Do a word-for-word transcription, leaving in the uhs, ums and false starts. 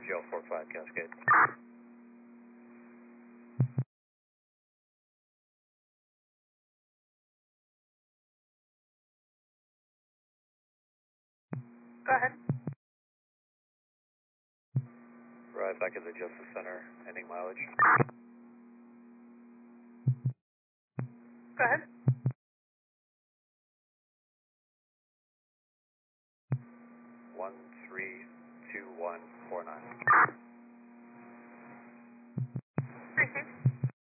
Joe four five Cascade. Go ahead. Arrive back at the Justice Center, ending mileage. Go ahead. One three two one four nine.